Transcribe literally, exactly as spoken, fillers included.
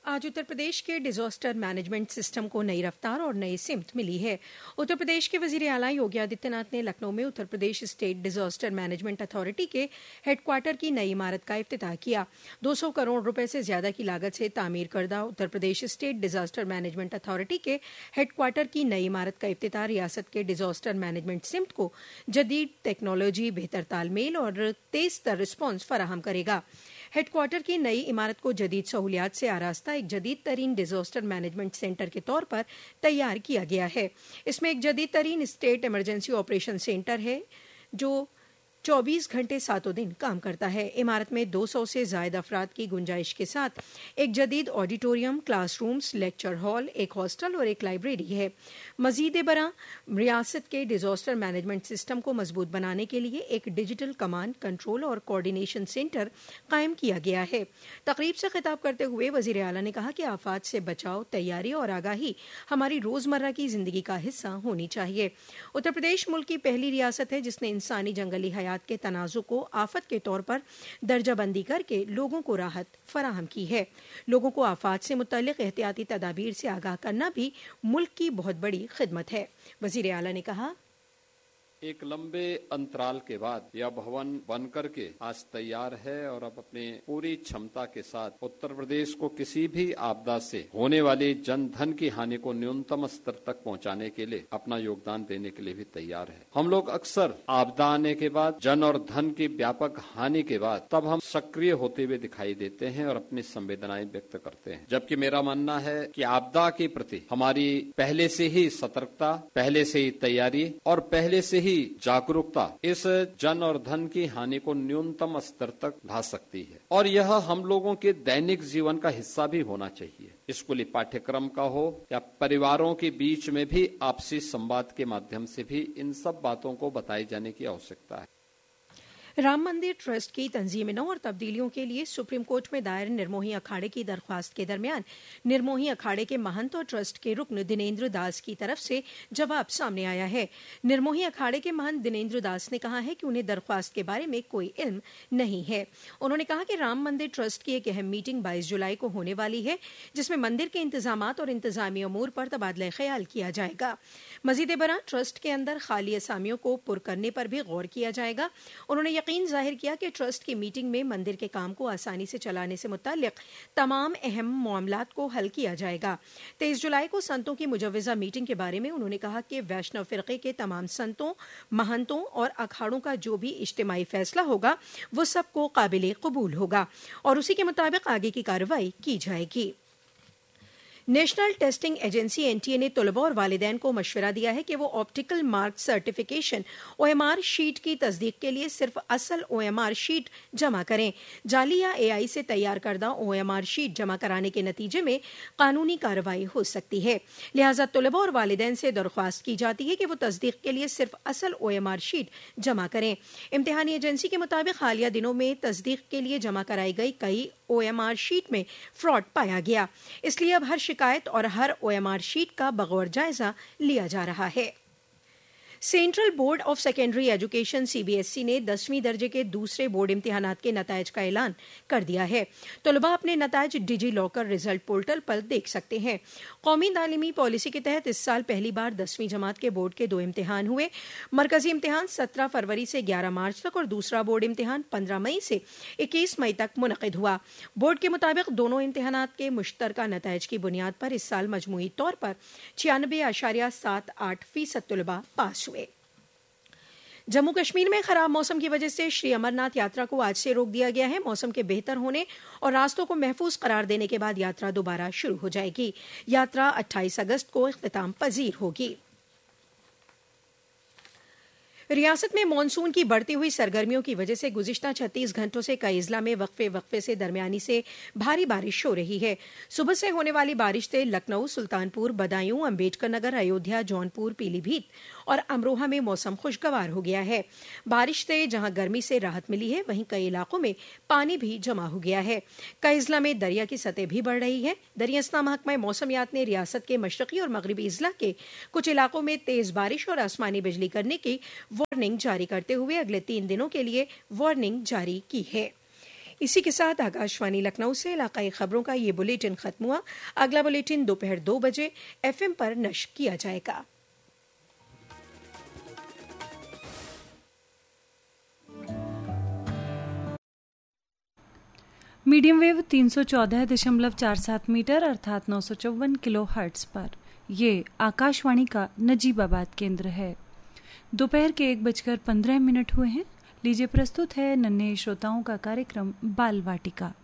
आज उत्तर प्रदेश के disaster management system को नई रफ्तार और नई सिमत मिली है। उत्तर प्रदेश के वजीर आला योगी आदित्यनाथ ने लखनऊ में Uttar Pradesh state disaster management authority के हेडक्वार्टर की नई इमारत का इफ्तिताह किया। दो सौ करोड़ रुपए से ज्यादा की लागत से तामीर करदा Uttar Pradesh state disaster management authority के हेडक्वार्टर की नई इमारत का इफ्तिताह रियासत के डिजास्टर मैनेजमेंट सिमत को जदीद टेक्नोलॉजी, बेहतर तालमेल और तेज तर रिस्पांस फराहम करेगा। हेडक्वार्टर की नई इमारत को जदीद सहूलियात से आरास्ता एक जदीद तरीन डिजास्टर मैनेजमेंट सेंटर के तौर पर तैयार किया गया है। इसमें एक जदीद तरीन स्टेट इमरजेंसी ऑपरेशन सेंटर है जो चौबीस घंटे सातों दिन काम करता है। इमारत में दो सौ से ज्यादा अफराद की गुंजाइश के साथ एक जदीद ऑडिटोरियम, क्लासरूम्स, लेक्चर हॉल, एक हॉस्टल और एक लाइब्रेरी है। मजीद बरा रियासत के डिजास्टर मैनेजमेंट सिस्टम को मजबूत बनाने के लिए एक डिजिटल कमांड, कंट्रोल और कोऑर्डिनेशन सेंटर कायम किया गया है। तकरीब से खिताब करते हुए वजीर आला ने कहा कि आफात से बचाव, तैयारी और आगाही हमारी रोजमर्रा की जिंदगी का हिस्सा होनी चाहिए। उत्तर प्रदेश मुल्क की पहली रियासत है जिसने इंसानी जंगली हयात के तनाज़ुक को आफत के तौर पर दर्जाबंदी करके लोगों को राहत फराहम की है। लोगों को आफात से मुतल्लिक एहतियाती तदाबीर से आगाह करना भी मुल्क की बहुत बड़ी खिदमत है। वजीर आला ने कहा, एक लंबे अंतराल के बाद यह भवन बनकर के आज तैयार है और अब अपने पूरी क्षमता के साथ उत्तर प्रदेश को किसी भी आपदा से होने वाली जन धन की हानि को न्यूनतम स्तर तक पहुंचाने के लिए अपना योगदान देने के लिए भी तैयार है। हम लोग अक्सर आपदा आने के बाद, जन और धन की व्यापक हानि के बाद तब हम सक्रिय होते हुए दिखाई देते हैं और अपनी संवेदनाएं व्यक्त करते हैं, जबकि मेरा मानना है कि आपदा के प्रति हमारी पहले से ही सतर्कता, पहले से ही तैयारी और पहले से ही जागरूकता इस जन और धन की हानि को न्यूनतम स्तर तक ला सकती है और यह हम लोगों के दैनिक जीवन का हिस्सा भी होना चाहिए। स्कूली पाठ्यक्रम का हो या परिवारों के बीच में भी आपसी संवाद के माध्यम से भी इन सब बातों को बताए जाने की आवश्यकता है। राम मंदिर ट्रस्ट की तंजीम नौ और तब्दीलियों के लिए सुप्रीम कोर्ट में दायर निर्मोही अखाड़े की दरख्वास्त के दरमियान निर्मोही अखाड़े के महंत और ट्रस्ट के रुकन दिनेंद्र दास की तरफ से जवाब सामने आया है। निर्मोही अखाड़े के महंत दिनेंद्र दास ने कहा है कि उन्हें दरख्वास्त के बारे में कोई इल्म नहीं है। उन्होंने कहा कि राम मंदिर ट्रस्ट की एक अहम मीटिंग बाईस जुलाई को होने वाली है जिसमें मंदिर के इंतजामात और इंतजामी अमूर पर तबादला ख्याल किया जाएगा। मजीद बरा ट्रस्ट के अंदर खाली असामियों को पुर करने पर भी गौर किया जाएगा। उन्होंने यकीन जाहिर किया कि ट्रस्ट की मीटिंग में मंदिर के काम को आसानी से चलाने से मुताल्लिक तमाम अहम मामलात को हल किया जाएगा। तेईस जुलाई को संतों की मुजव्वजा मीटिंग के बारे में उन्होंने कहा कि वैष्णव फिरके के तमाम संतों, महंतों और अखाड़ों का जो भी इज्तिमाई फैसला होगा वो सबको काबिल कबूल होगा और उसी के मुताबिक आगे की कार्रवाई की जाएगी। नेशनल टेस्टिंग एजेंसी एनटीए ने तलबा और वालिदैन को मशवरा दिया है कि वो optical mark certification OMR sheet की तस्दीक के लिए सिर्फ असल ओएमआर शीट जमा करें। जाली या एआई से तैयार करदा ओएमआर शीट जमा कराने के नतीजे में कानूनी कार्रवाई हो सकती है। लिहाजा तलबा और वालिदैन से दरख्वास्त की जाती है कि वो तस्दीक के लिए सिर्फ असल ओएमआर शीट जमा करें। इम्तिहानी एजेंसी के मुताबिक हालिया दिनों में तस्दीक के लिए जमा कराई गई कई ओएमआर शीट में फ्रॉड पाया गया, इसलिए अब हर शिकायत और हर ओएमआर शीट का बगौर जायजा लिया जा रहा है। Central board of secondary education CBSE ने दसवीं दर्जे के दूसरे बोर्ड इम्तिहानात के नतायज का ऐलान कर दिया है। तलबा अपने नतायज डिजी लॉकर रिजल्ट पोर्टल पर देख सकते हैं। कौमी तालीमी पॉलिसी के तहत इस साल पहली बार दसवीं जमात के बोर्ड के दो इम्तिहान हुए। मरकजी इम्तिहान सत्रह फरवरी से ग्यारह मार्च तक और दूसरा बोर्ड इम्तिहान पंद्रह मई से इक्कीस मई तक मुनक़िद हुआ। बोर्ड के मुताबिक दोनों इम्तिहानात के मुश्तरका नतायज की बुनियाद पर इस साल मजमूई तौर पर छियानबे आशारिया सात आठ फीसद तलबा पास हुए। जम्मू कश्मीर में खराब मौसम की वजह से श्री अमरनाथ यात्रा को आज से रोक दिया गया है। मौसम के बेहतर होने और रास्तों को महफूज करार देने के बाद यात्रा दोबारा शुरू हो जाएगी। यात्रा अट्ठाईस अगस्त को इख्तिताम पजीर होगी। रियासत में मॉनसून की बढ़ती हुई सरगर्मियों की वजह से गुज़िश्ता छत्तीस घंटों से कई इज़ला में वक्फे वक्फे से दरमियानी से भारी बारिश हो रही है। सुबह से होने वाली बारिश से लखनऊ, सुल्तानपुर, बदायूं, अम्बेडकर नगर, अयोध्या, जौनपुर, पीलीभीत और अमरोहा में मौसम खुशगवार हो गया है। बारिश से जहां गर्मी से राहत मिली है वहीं कई इलाकों में पानी भी जमा हो गया है। कई इज़ला में दरिया की सतह भी बढ़ रही है। दरियास्ता महकमा मौसमियात ने रियासत के मशरकी और मगरबी इज़ला के कुछ इलाकों में तेज बारिश और आसमानी बिजली करने की वार्निंग जारी करते हुए अगले तीन दिनों के लिए वार्निंग जारी की है। इसी के साथ आकाशवाणी लखनऊ से इलाकाई खबरों का ये बुलेटिन खत्म हुआ। अगला बुलेटिन दोपहर दो बजे एफएम पर नश्र किया जाएगा। मीडियम वेव तीन सौ चौदह दशमलव चार सात मीटर अर्थात नौ सौ चौवन किलो हर्ट्ज पर ये आकाशवाणी का नजीबाबाद केंद्र है। दोपहर के एक बजकर पंद्रह मिनट हुए हैं। लीजिए प्रस्तुत है नन्हे श्रोताओं का कार्यक्रम बाल वाटिका।